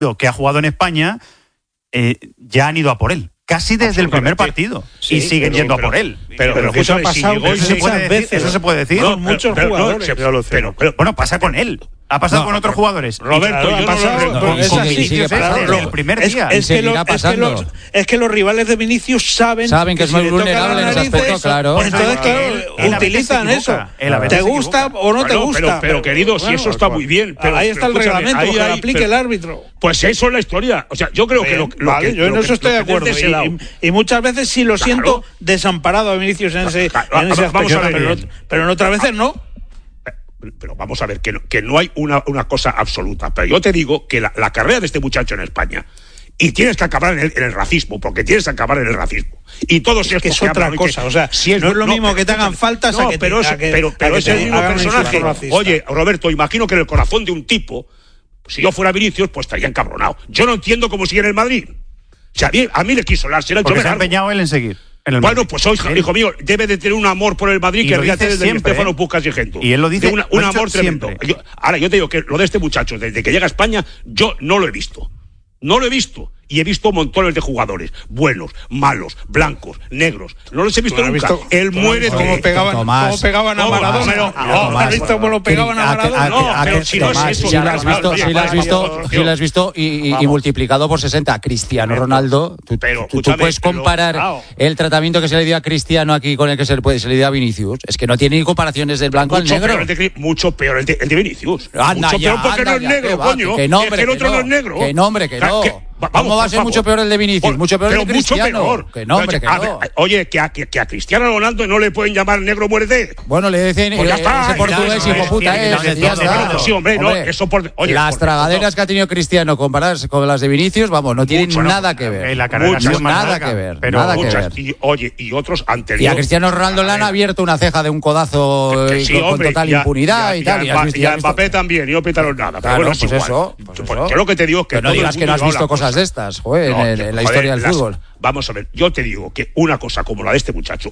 que ha jugado en España, ya han ido a por él. Casi desde el primer partido. Sí, y siguen yendo a por él. Pero eso ha pasado muchas veces. Eso se puede decir. No, muchos jugadores. Pero bueno, pasa con él. Ha pasado con otros jugadores. Roberto, ha pasado el primer día. Es que los rivales de Vinicius saben que es muy vulnerable en ese aspecto, claro. Entonces, claro, utilizan eso. ¿Te gusta o no te gusta? Pero querido, si eso está muy bien. Ahí está el reglamento, que lo aplique el árbitro. Pues eso es la historia. O sea, yo creo que yo en eso estoy de acuerdo. Y muchas veces sí lo siento desamparado a Vinicius en ese aspecto. Pero en otras veces no. Pero vamos a ver, que no hay una cosa absoluta. Pero yo te digo que la carrera de este muchacho en España, y tienes que acabar en el racismo, porque tienes que acabar en el racismo. Y todo eso es otra cosa. O sea, si no es lo mismo que te hagan faltas a que pero es el mismo personaje. Oye, Roberto, imagino que en el corazón de un tipo, si yo fuera Vinicius, pues estaría encabronado. Yo no entiendo cómo sigue en el Madrid. O sea, a mí le quiso larse. Porque se ha empeñado él en seguir. Bueno, pues hoy, hijo mío, debe de tener un amor por el Madrid que ríate desde el Estefano Pucas y Gento. Y él lo dice. Un amor tremendo. Ahora, yo te digo que lo de este muchacho, desde que llega a España, yo no lo he visto. No lo he visto. Y he visto montones de jugadores, buenos, malos, blancos, negros. No los he visto nunca. Él muere ¿Cómo pegaban a Maradona? ¿Has visto cómo lo pegaban a Maradona? No, pero si no es eso. Si lo has visto y multiplicado por 60. Cristiano Ronaldo, tú puedes comparar el tratamiento que se le dio a Cristiano aquí con el que se le dio a Vinicius. Es que no tiene ni comparaciones del blanco al negro. Mucho peor el de Vinicius. Mucho peor porque no es negro, coño. Que el otro no es negro. Que nombre, que no. ¿Cómo va a ser mucho peor el de Vinicius? Mucho peor el de Cristiano. Que no, hombre, que no. Oye, que a Cristiano Ronaldo no le pueden llamar negro muerte. Bueno, le dicen ese portugués hijo puta ya está. Sí, hombre, no, eso las tragaderas que ha tenido Cristiano comparadas con las de Vinicius, vamos, no tienen nada que ver. Nada que ver. Y otros anteriores. Y a Cristiano Ronaldo le han abierto una ceja de un codazo con total impunidad y tal. Y a Mbappé también, y no petaron nada. Claro, pues eso. Yo lo que te digo es que no digas que no has visto cosas de estas, en la historia del fútbol. Vamos a ver, yo te digo que una cosa como la de este muchacho,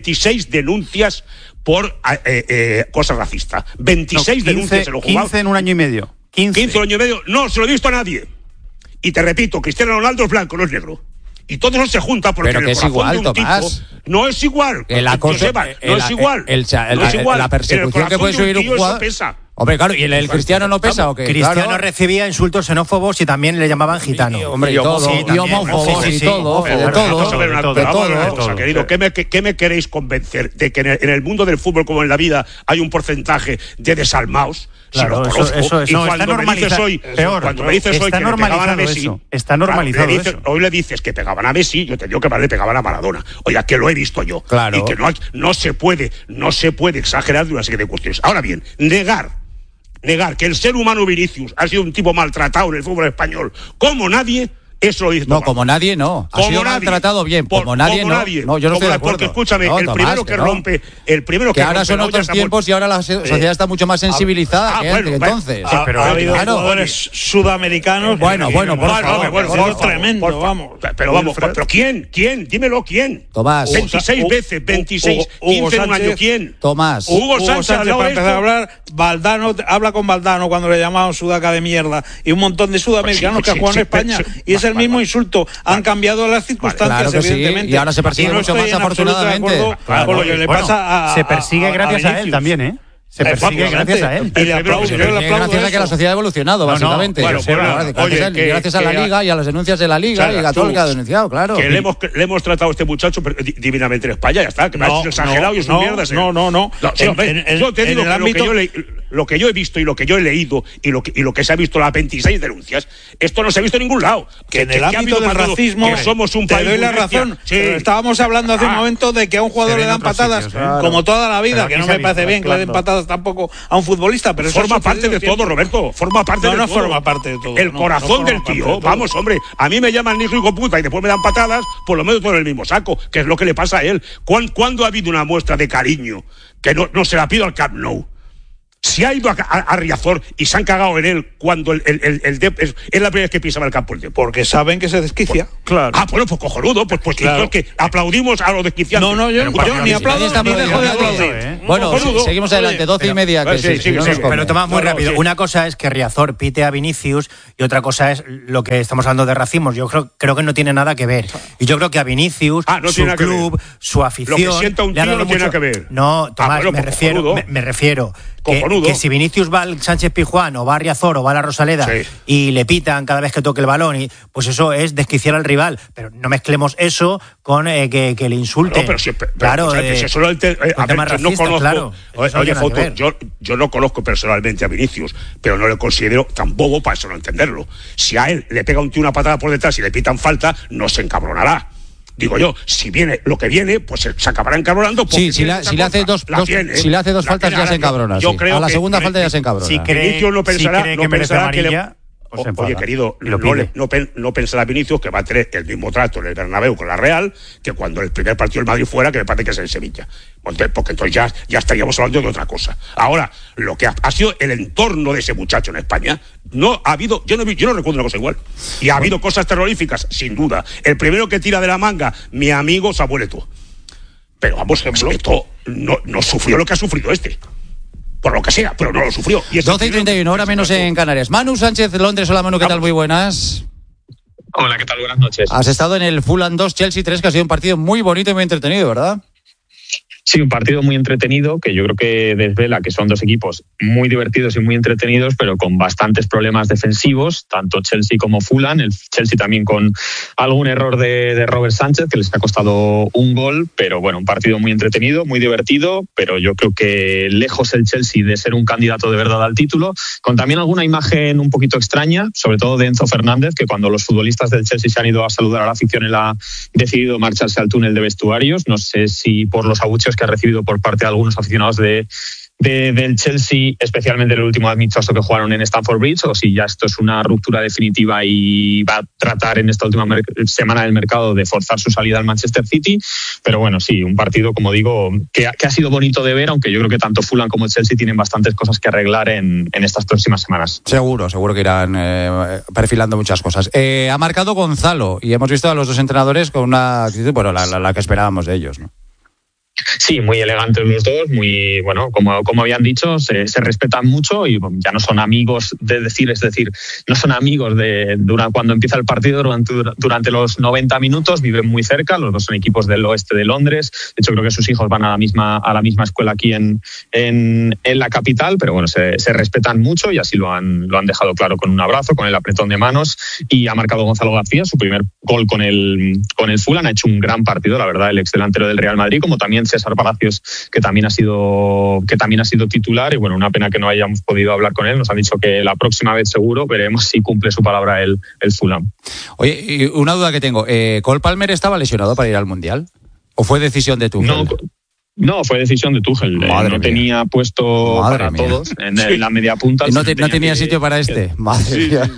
26 denuncias por cosas racistas. 26 denuncias se lo jugaba. 15 en un año y medio. 15 en un año y medio. No se lo he visto a nadie. Y te repito, Cristiano Ronaldo es blanco, no es negro. Y todo eso se junta porque pero que es igual, Tomás. No es igual. No es igual. La persecución que puede subir un jugador. Pesa. Hombre, claro, ¿y el Cristiano no pesa o qué? Cristiano recibía insultos xenófobos y también le llamaban gitano. Hombre, y homófobos y todo. Vamos a ver una cosa, querido. ¿Qué me queréis convencer? ¿De que en el mundo del fútbol, como en la vida, hay un porcentaje de desalmados? Claro, eso. Y cuando me dices hoy que pegaban a Messi, está normalizado eso. Hoy le dices que pegaban a Messi, yo te digo que le pegaban a Maradona. Oiga, que lo he visto yo. Claro. Y que no se puede exagerar de una serie de cuestiones. Ahora bien, negar que el ser humano Vinicius ha sido un tipo maltratado en el fútbol español como nadie, eso lo dice Tomás. No, como nadie no. Ha sido maltratado bien, como nadie no. No, yo no estoy de acuerdo. Porque escúchame, el primero que rompe, que ahora son otros tiempos y ahora la sociedad está mucho más sensibilizada que entonces. Pero ha habido jugadores sudamericanos. Bueno, por favor. Tremendo, vamos. Pero ¿quién? Dímelo, ¿quién? Tomás. 26 veces, 26, 15 en un año, ¿quién? Tomás. Hugo Sánchez para empezar a hablar, Valdano, habla con Valdano cuando le llamaban sudaca de mierda y un montón de sudamericanos que han jugado en España y es el mismo insulto. Han cambiado las circunstancias, evidentemente. Sí. Y ahora se persigue mucho más, afortunadamente. Con lo que le pasa se persigue gracias a él también, ¿eh? Se persigue gracias a él. Y le aplauso. Gracias a que la sociedad ha evolucionado, básicamente. Gracias a la Liga y a las denuncias de la Liga y a todo lo que ha denunciado, claro. Que le hemos tratado a este muchacho divinamente en España, ya está. Que me ha hecho exagerado y es un mierda. No. Yo te digo que lo que yo he visto y lo que yo he leído y lo que se ha visto las 26 denuncias, esto no se ha visto en ningún lado. Que en el ámbito del racismo que somos un país. Te doy la razón. Estábamos hablando hace un momento de que a un jugador le dan patadas como toda la vida, que no me parece bien que le den patadas tampoco a un futbolista, pero forma parte de todo, Roberto. Forma parte de todo. No forma parte de todo. El corazón del tío. Vamos, hombre. A mí me llaman hijo y puta y después me dan patadas, por lo menos todo en el mismo saco, que es lo que le pasa a él. ¿Cuándo ha habido una muestra de cariño que no se la pido al Camp Nou? Si ha ido a Riazor y se han cagado en él cuando es la primera vez que pisaba el campo el Dep. Porque saben que se desquicia. Claro. Bueno, pues cojonudo. Pues claro. Que aplaudimos a los desquiciantes. No, yo ni aplaudo ni dejo de aplaudir. Bueno, seguimos adelante, 12:30. Pero Tomás, muy rápido. Una cosa es que Riazor pite a Vinicius y otra cosa es lo que estamos hablando de racismo. Yo creo que no tiene nada que ver. Y yo creo que a Vinicius, su club, su afición... Lo que sienta un tío no tiene nada que ver. No, Tomás, me refiero que si Vinicius va al Sánchez Pizjuán o va a Riazor o va a la Rosaleda y le pitan cada vez que toque el balón, pues eso es desquiciar al rival. Pero no mezclemos eso con que le insulten. Claro, no conozco. Claro, oye, Foto, yo no conozco personalmente a Vinicius, pero no le considero tan bobo para eso no entenderlo. Si a él le pega un tío una patada por detrás y le pitan falta, no se encabronará. Digo yo, si viene lo que viene, pues se acabará encabronando. Sí, si le hace dos faltas ya se encabrona. A la segunda falta ya se encabrona. Si Vinicius no pensará que le... Oye, querido, no pensará Vinicius que va a tener el mismo trato en el Bernabéu con la Real que cuando el primer partido del Madrid fuera, que me parece que es en Sevilla. Porque entonces ya estaríamos hablando de otra cosa. Ahora, lo que ha sido el entorno de ese muchacho en España, no ha habido, yo no recuerdo una cosa igual. Y ha habido cosas terroríficas, sin duda. El primero que tira de la manga, mi amigo Samuel Eto'o. Pero vamos, Eto'o no sufrió lo que ha sufrido este. Por lo que sea, pero no lo sufrió. 12:31, hora menos en Canarias. Manu Sánchez de Londres. Hola, Manu, ¿qué tal? Muy buenas. Hola, ¿qué tal? Buenas noches. Has estado en el Fulham 2, Chelsea 3, que ha sido un partido muy bonito y muy entretenido, ¿verdad? Sí, un partido muy entretenido, que yo creo que desvela que son dos equipos muy divertidos y muy entretenidos, pero con bastantes problemas defensivos, tanto Chelsea como Fulham. El Chelsea también con algún error de Robert Sánchez, que les ha costado un gol, pero bueno, un partido muy entretenido, muy divertido, pero yo creo que lejos el Chelsea de ser un candidato de verdad al título, con también alguna imagen un poquito extraña, sobre todo de Enzo Fernández, que cuando los futbolistas del Chelsea se han ido a saludar a la afición, él ha decidido marcharse al túnel de vestuarios. No sé si por los abucheos que ha recibido por parte de algunos aficionados del Chelsea, especialmente el último amistoso que jugaron en Stamford Bridge, o si ya esto es una ruptura definitiva y va a tratar en esta última semana del mercado de forzar su salida al Manchester City. Pero bueno, sí, un partido, como digo, que ha sido bonito de ver, aunque yo creo que tanto Fulham como el Chelsea tienen bastantes cosas que arreglar en estas próximas semanas. Seguro que irán perfilando muchas cosas. Ha marcado Gonzalo y hemos visto a los dos entrenadores con una actitud, bueno, la que esperábamos de ellos, ¿no? Sí, muy elegantes los dos, muy, bueno, como habían dicho, se respetan mucho y ya no son amigos es decir, no son amigos cuando empieza el partido, durante los 90 minutos, viven muy cerca, los dos son equipos del oeste de Londres. De hecho, creo que sus hijos van a la misma escuela aquí en la capital, pero bueno, se respetan mucho y así lo han dejado claro con un abrazo, con el apretón de manos. Y ha marcado Gonzalo García su primer gol con el Fulham. Ha hecho un gran partido, la verdad, el ex delantero del Real Madrid, como también César Palacios, que también ha sido titular. Y bueno, una pena que no hayamos podido hablar con él. Nos han dicho que la próxima vez seguro veremos si cumple su palabra el Fulham. Oye, y una duda que tengo, ¿Cole Palmer estaba lesionado para ir al Mundial? ¿O fue decisión de Tuchel? No, fue decisión de Tuchel. Tenía puesto para todos en la media punta. ¿No tenía sitio para este? Madre mía.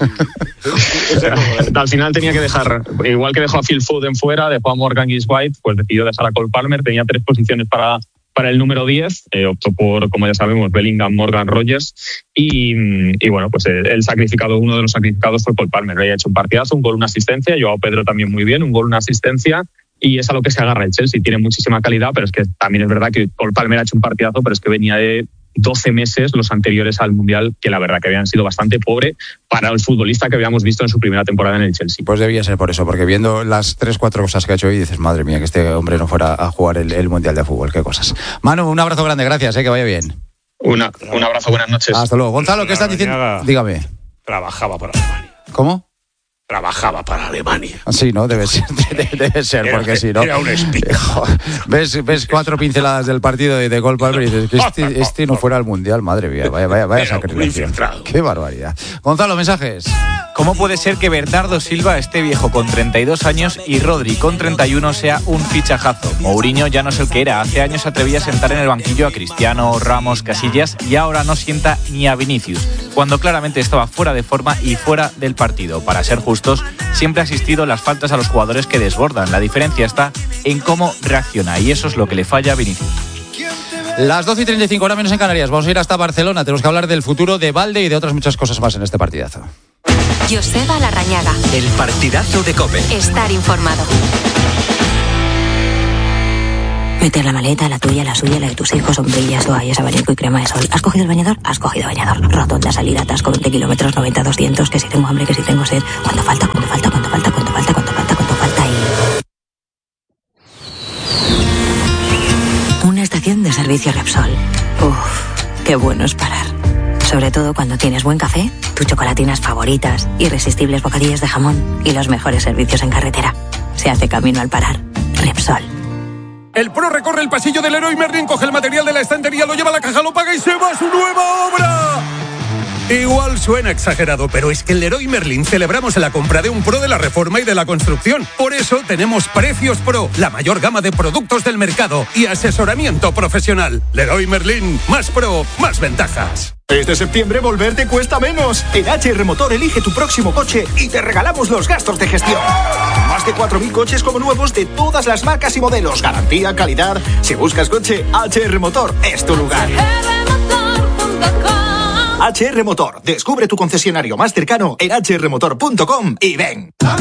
Al final tenía que dejar, igual que dejó a Phil Foden fuera, dejó a Morgan Gibbs-White, pues decidió dejar a Cole Palmer. Tenía 3 posiciones para el número 10, optó por, como ya sabemos, Bellingham, Morgan, Rogers, y bueno, pues uno de los sacrificados fue Cole Palmer. Había hecho un partidazo, un gol, una asistencia. Joao Pedro también muy bien, un gol, una asistencia. Y es a lo que se agarra el Chelsea. Tiene muchísima calidad, pero es que también es verdad que Cole Palmer ha hecho un partidazo, pero es que venía de 12 meses los anteriores al Mundial, que la verdad que habían sido bastante pobre para el futbolista que habíamos visto en su primera temporada en el Chelsea. Pues debía ser por eso, porque viendo las 3-4 cosas que ha hecho hoy, dices, madre mía, que este hombre no fuera a jugar el Mundial de Fútbol. Qué cosas. Manu, un abrazo grande, gracias, que vaya bien. Un abrazo, buenas noches. Hasta luego. Gonzalo, ¿qué estás diciendo? Dígame. Trabajaba para Alemania. ¿Cómo? Trabajaba para Alemania. Sí, ¿no? Debe ser, porque si no... Era un speaker. Ves 4 pinceladas del partido de Cole Palmer y dices que este no fuera al Mundial, madre mía, vaya sacrificio. Qué barbaridad. Gonzalo, mensajes. ¿Cómo puede ser que Bernardo Silva, esté viejo con 32 años, y Rodri con 31 sea un fichajazo? Mourinho ya no es el que era. Hace años se atrevía a sentar en el banquillo a Cristiano, Ramos, Casillas, y ahora no sienta ni a Vinicius, cuando claramente estaba fuera de forma y fuera del partido. Para ser justos, siempre ha existido las faltas a los jugadores que desbordan. La diferencia está en cómo reacciona, y eso es lo que le falla a Vinicius. Las 12:35, hora menos en Canarias. Vamos a ir hasta Barcelona. Tenemos que hablar del futuro de Valde y de otras muchas cosas más en este partidazo. Joseba Larrañaga. El partidazo de COPE. Estar informado. Meter la maleta, la tuya, la suya, la de tus hijos, sombrillas, toallas, abanico y crema de sol. ¿Has cogido el bañador? Has cogido bañador. Rotonda, salida, atasco, 20 kilómetros, 90, 200, que si tengo hambre, que si tengo sed. ¿Cuánto falta? ¿Cuánto falta? ¿Cuánto falta? ¿Cuánto falta? ¿Cuánto falta? ¿Cuánto falta? Y... una estación de servicio Repsol. Uf, qué bueno es parar. Sobre todo cuando tienes buen café, tus chocolatinas favoritas, irresistibles bocadillos de jamón y los mejores servicios en carretera. Se hace camino al parar. Repsol. El pro recorre el pasillo del Leroy Merlin, coge el material de la estantería, lo lleva a la caja, lo paga y se va a su nueva obra. Igual suena exagerado, pero es que en Leroy Merlin celebramos la compra de un pro de la reforma y de la construcción. Por eso tenemos Precios Pro, la mayor gama de productos del mercado y asesoramiento profesional. Leroy Merlin, más pro, más ventajas. Este septiembre volver te cuesta menos. En HR Motor elige tu próximo coche y te regalamos los gastos de gestión. Más de 4.000 coches como nuevos de todas las marcas y modelos. Garantía, calidad. Si buscas coche, HR Motor es tu lugar. HR Motor. Descubre tu concesionario más cercano en hrmotor.com y ven.